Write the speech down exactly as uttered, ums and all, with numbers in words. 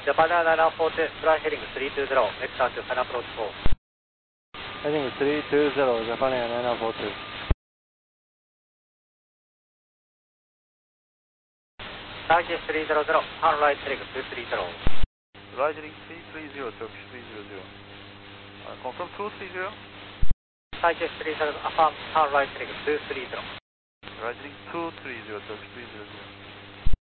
Japan Air nine forty, fly heading three two zero, next time to San approach four. Heading three two zero, Japan Air nine forty. Turkish three zero zero, turn right heading two three zero. Right heading three three zero, Turkish three zero zero. Uh, confirm two three zero. Turkish three zero zero, affirm, turn right heading two three zero. Right heading two three zero, Turkish three zero zero.